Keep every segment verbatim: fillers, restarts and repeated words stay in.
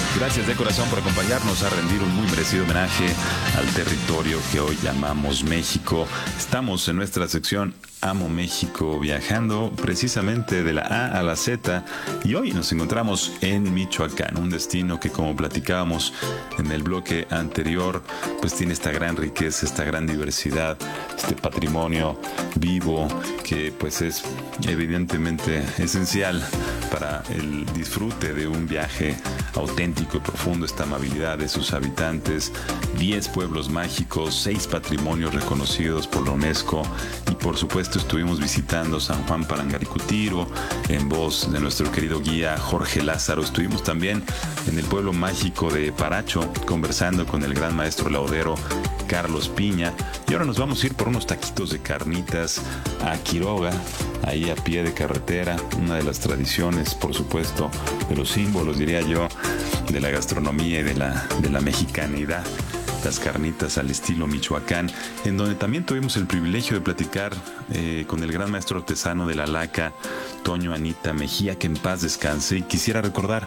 Gracias de corazón por acompañarnos a rendir un muy merecido homenaje al territorio que hoy llamamos México. Estamos en nuestra sección Amo México, viajando precisamente de la A a la Z, y hoy nos encontramos en Michoacán, un destino que, como platicábamos en el bloque anterior, pues tiene esta gran riqueza, esta gran diversidad, este patrimonio vivo que pues es evidentemente esencial para el disfrute de un viaje auténtico y profundo. Esta amabilidad de sus habitantes, diez pueblos mágicos, seis patrimonios reconocidos por la UNESCO, y por supuesto estuvimos visitando San Juan Parangaricutiro en voz de nuestro querido guía Jorge Lázaro. Estuvimos también en el pueblo mágico de Paracho conversando con el gran maestro laudero Carlos Piña, y ahora nos vamos a ir por unos taquitos de carnitas a Quiroga, ahí a pie de carretera, una de las tradiciones, por supuesto, de los símbolos, diría yo, de la gastronomía y de la, de la mexicanidad. Las carnitas al estilo Michoacán, en donde también tuvimos el privilegio de platicar eh, con el gran maestro artesano de la laca, Toño Anita Mejía, que en paz descanse, y quisiera recordar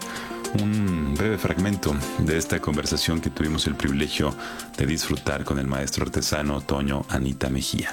un breve fragmento de esta conversación que tuvimos el privilegio de disfrutar con el maestro artesano Toño Anita Mejía.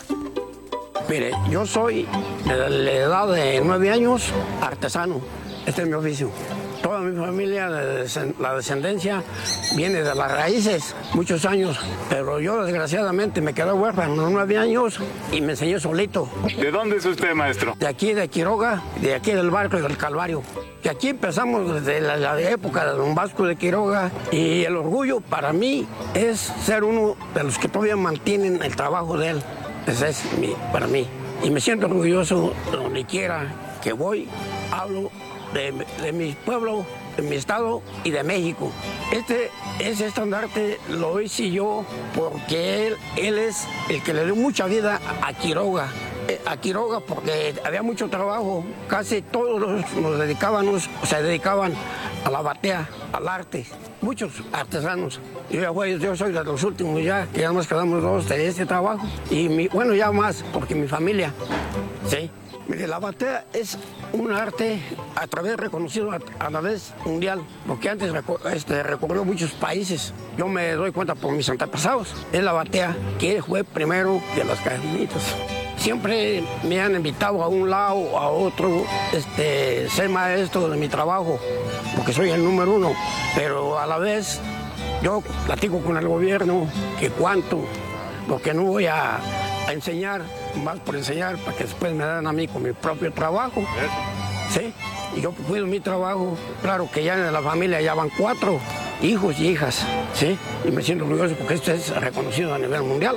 Mire, yo soy de la edad de nueve años artesano. Este es mi oficio. Toda mi familia, la descendencia, viene de las raíces, muchos años. Pero yo, desgraciadamente, me quedé huérfano a nueve años y me enseñé solito. ¿De dónde es usted, maestro? De aquí, de Quiroga, de aquí del barco del Calvario. Que aquí empezamos desde la, la época de Don Vasco de Quiroga, y el orgullo para mí es ser uno de los que todavía mantienen el trabajo de él. Ese es mi, para mí. Y me siento orgulloso donde quiera que voy, hablo de, de mi pueblo, de mi estado y de México. Este, ese estandarte lo hice yo porque él, él es el que le dio mucha vida a Quiroga. A Quiroga porque había mucho trabajo, casi todos nos, nos dedicábamos, se dedicaban a la batea, al arte, muchos artesanos. Yo, ya voy, yo soy de los últimos ya, que ya nos quedamos dos de este trabajo, y mi, bueno, ya más, porque mi familia, sí. Mire, la batea es un arte a través reconocido a, a la vez mundial, porque antes este, recorrió muchos países. Yo me doy cuenta por mis antepasados. Es la batea que fue primero de las carnitas. Siempre me han invitado a un lado, a otro, este, ser maestro de mi trabajo, porque soy el número uno. Pero a la vez yo platico con el gobierno que cuánto, porque no voy a, a enseñar, más por enseñar, para que después me den a mí con mi propio trabajo. ¿Sí? Y yo cuido mi trabajo. Claro que ya en la familia ya van cuatro hijos y hijas, ¿sí? Y me siento orgulloso porque esto es reconocido a nivel mundial.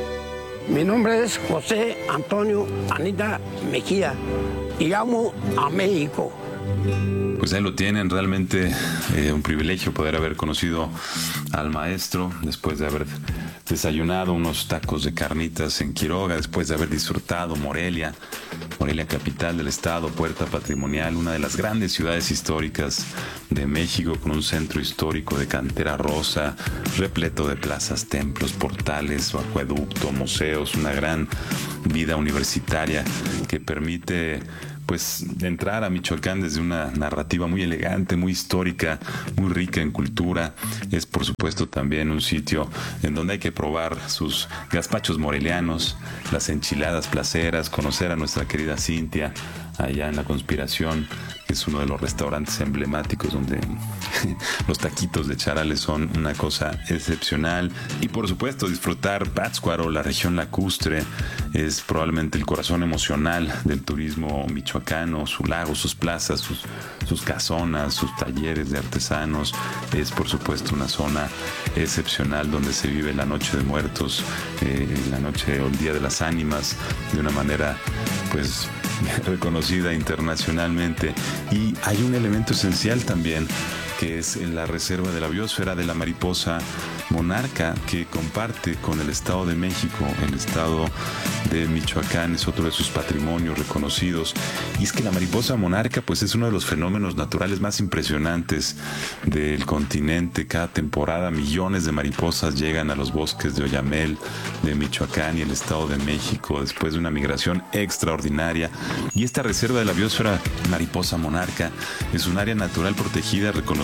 Mi nombre es José Antonio Anita Mejía y amo a México. Pues ahí lo tienen, realmente eh, un privilegio poder haber conocido al maestro después de haber desayunado unos tacos de carnitas en Quiroga, después de haber disfrutado Morelia, Morelia capital del estado, puerta patrimonial, una de las grandes ciudades históricas de México, con un centro histórico de cantera rosa, repleto de plazas, templos, portales, su acueducto, museos, una gran vida universitaria que permite pues entrar a Michoacán desde una narrativa muy elegante, muy histórica, muy rica en cultura. Es por supuesto también un sitio en donde hay que probar sus gazpachos morelianos, las enchiladas placeras, conocer a nuestra querida Cintia allá en La Conspiración, que es uno de los restaurantes emblemáticos donde los taquitos de charales son una cosa excepcional. Y por supuesto disfrutar Pátzcuaro, la región lacustre, es probablemente el corazón emocional del turismo michoacano, su lago, sus plazas, sus, sus casonas, sus talleres de artesanos. Es por supuesto una zona excepcional donde se vive la Noche de Muertos, eh, la noche o el Día de las Ánimas, de una manera pues reconocida internacionalmente. Y hay un elemento esencial también, que es en la reserva de la biosfera de la mariposa monarca, que comparte con el Estado de México. El Estado de Michoacán es otro de sus patrimonios reconocidos, y es que la mariposa monarca pues es uno de los fenómenos naturales más impresionantes del continente. Cada temporada millones de mariposas llegan a los bosques de Oyamel, de Michoacán y el Estado de México después de una migración extraordinaria. Y esta reserva de la biosfera mariposa monarca es un área natural protegida reconocida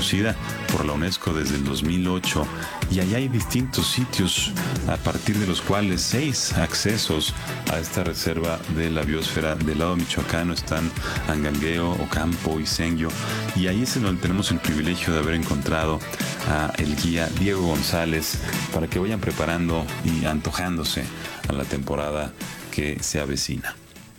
reconocida por la UNESCO desde el dos mil ocho y allá hay distintos sitios a partir de los cuales seis accesos a esta reserva de la biosfera. Del lado michoacano están Angangueo, Ocampo y Senio, y ahí es en donde tenemos el privilegio de haber encontrado a el guía Diego González para que vayan preparando y antojándose a la temporada que se avecina.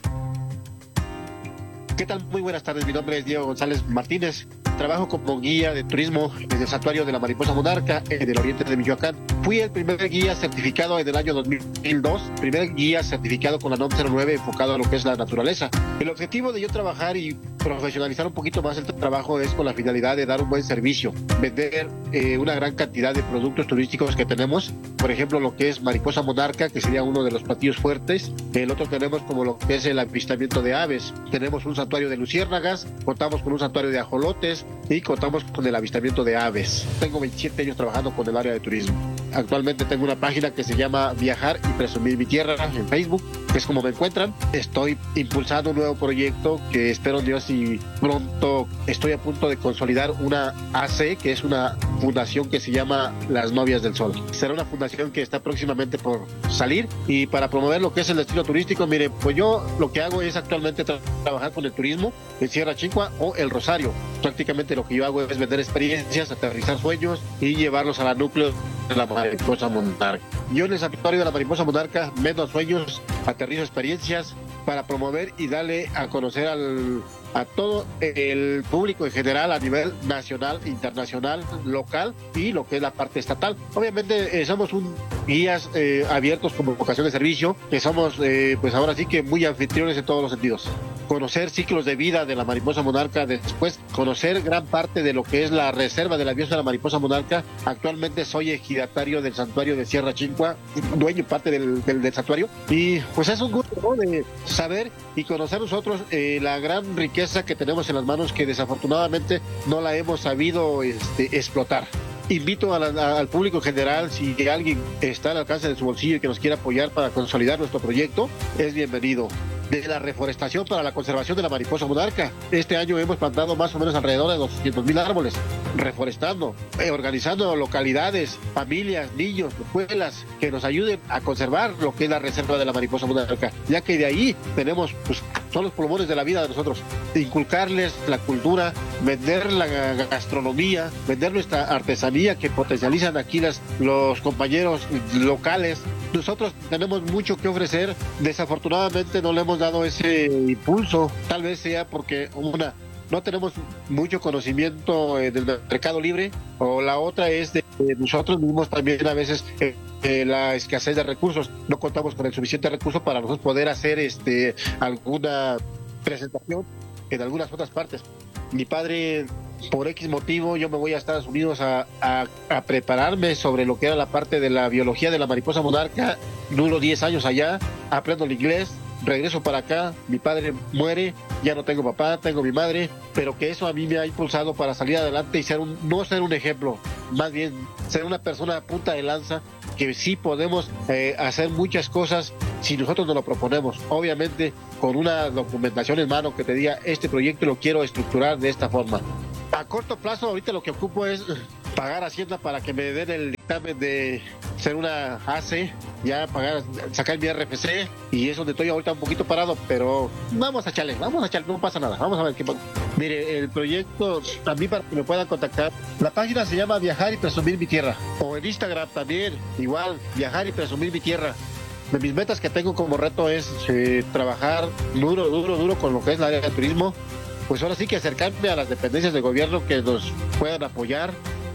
¿Qué tal? Muy buenas tardes, mi nombre es Diego González Martínez. Trabajo como guía de turismo en el santuario de la mariposa monarca en el oriente de Michoacán. Fui el primer guía certificado en el año dos mil dos, primer guía certificado con la NOM cero nueve enfocado a lo que es la naturaleza. El objetivo de yo trabajar y profesionalizar un poquito más el trabajo es con la finalidad de dar un buen servicio, vender eh, una gran cantidad de productos turísticos que tenemos, por ejemplo lo que es mariposa monarca, que sería uno de los platillos fuertes. El otro tenemos como lo que es el avistamiento de aves, tenemos un santuario de luciérnagas, contamos con un santuario de ajolotes y contamos con el avistamiento de aves. Tengo veintisiete años trabajando con el área de turismo. Actualmente tengo una página que se llama Viajar y Presumir Mi Tierra en Facebook, que es como me encuentran. Estoy impulsando un nuevo proyecto que espero Dios y pronto estoy a punto de consolidar una A C, que es una fundación que se llama Las Novias del Sol. Será una fundación que está próximamente por salir, y para promover lo que es el destino turístico, mire, pues yo lo que hago es actualmente tra- trabajar con el turismo en Sierra Chincua o El Rosario. Prácticamente lo que yo hago es vender experiencias, aterrizar sueños y llevarlos a la núcleo de la mariposa monarca. Yo en el santuario de la mariposa monarca vendo sueños, aterrizo experiencias para promover y darle a conocer al, a todo el público en general a nivel nacional, internacional, local y lo que es la parte estatal. Obviamente eh, somos un guías eh, abiertos como vocación de servicio, que somos eh, pues ahora sí que muy anfitriones en todos los sentidos. Conocer ciclos de vida de la mariposa monarca, después conocer gran parte de lo que es la reserva de la biosfera de la mariposa monarca. Actualmente soy ejidatario del santuario de Sierra Chincua, dueño parte del, del, del santuario, y pues es un gusto, ¿no?, de saber y conocer nosotros eh, la gran riqueza que tenemos en las manos, que desafortunadamente no la hemos sabido este, explotar. Invito a la, a, al público en general, si alguien está al alcance de su bolsillo y que nos quiera apoyar para consolidar nuestro proyecto, es bienvenido. De la reforestación para la conservación de la mariposa monarca. Este año hemos plantado más o menos alrededor de doscientos mil árboles, reforestando, eh, organizando localidades, familias, niños, escuelas, que nos ayuden a conservar lo que es la reserva de la mariposa monarca, ya que de ahí tenemos, pues, son los pulmones de la vida de nosotros. Inculcarles la cultura, vender la gastronomía, vender nuestra artesanía que potencializan aquí las, los compañeros locales. Nosotros tenemos mucho que ofrecer, desafortunadamente no le hemos dado ese impulso, tal vez sea porque una, no tenemos mucho conocimiento eh, del mercado libre, o la otra es de eh, nosotros mismos también a veces eh, eh, la escasez de recursos, no contamos con el suficiente recurso para nosotros poder hacer este alguna presentación en algunas otras partes. Mi padre, por X motivo, yo me voy a Estados Unidos a, a, a prepararme sobre lo que era la parte de la biología de la mariposa monarca. Duro diez años allá, aprendo el inglés, regreso para acá, mi padre muere, ya no tengo papá, tengo mi madre, pero que eso a mí me ha impulsado para salir adelante y ser un, no ser un ejemplo, más bien ser una persona a punta de lanza, que sí podemos eh, hacer muchas cosas si nosotros nos lo proponemos, obviamente con una documentación en mano que te diga, este proyecto lo quiero estructurar de esta forma. A corto plazo, ahorita lo que ocupo es pagar Hacienda para que me den el dictamen de ser una A C, ya pagar, sacar mi R F C, y es donde estoy ahorita un poquito parado, pero vamos a echarle, vamos a echarle, no pasa nada, vamos a ver qué pasa. Mire, el proyecto, a mí para que me puedan contactar, la página se llama Viajar y Presumir Mi Tierra, o en Instagram también, igual, Viajar y Presumir Mi Tierra. De mis metas que tengo como reto es eh, trabajar duro, duro, duro con lo que es la área del turismo, pues ahora sí que acercarme a las dependencias del gobierno que nos puedan apoyar.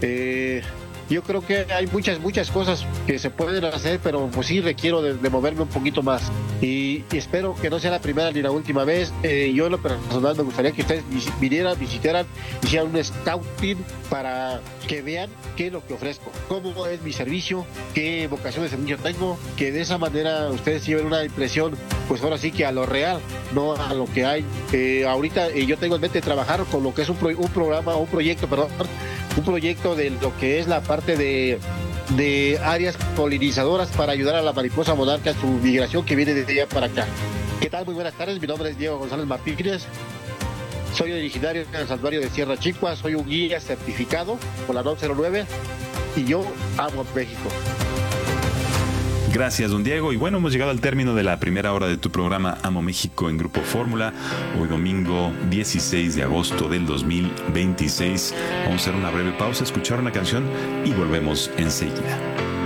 Eh, yo creo que hay muchas, muchas cosas que se pueden hacer, pero pues sí requiero de, de moverme un poquito más. Y, y espero que no sea la primera ni la última vez. Eh, yo en lo personal me gustaría que ustedes vinieran, visitaran, hicieran un scouting para que vean qué es lo que ofrezco, cómo es mi servicio, qué vocación de servicio tengo, que de esa manera ustedes lleven una impresión, pues ahora sí que a lo real, no a lo que hay. Eh, ahorita eh, yo tengo en mente trabajar con lo que es un, pro, un programa, un proyecto, perdón, un proyecto de lo que es la parte de, de áreas polinizadoras para ayudar a la mariposa monarca en su migración que viene de allá para acá. ¿Qué tal? Muy buenas tardes, mi nombre es Diego González Martínez. Soy originario del santuario de Sierra Chicua, soy un guía certificado por la NOM cero nueve y yo amo México. Gracias, don Diego. Y bueno, hemos llegado al término de la primera hora de tu programa Amo México en Grupo Fórmula. Hoy domingo dieciséis de agosto del dos mil veintiséis. Vamos a hacer una breve pausa, escuchar una canción y volvemos enseguida.